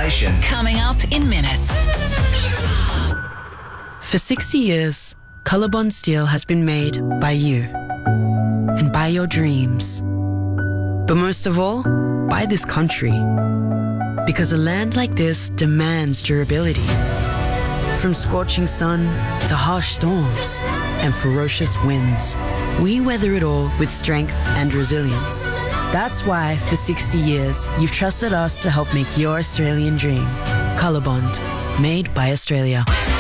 information. Coming up in minutes. For 60 years, Colorbond steel has been made by you and by your dreams. But most of all, by this country. Because a land like this demands durability. From scorching sun to harsh storms and ferocious winds, we weather it all with strength and resilience. That's why, for 60 years, you've trusted us to help make your Australian dream. Colorbond, made by Australia.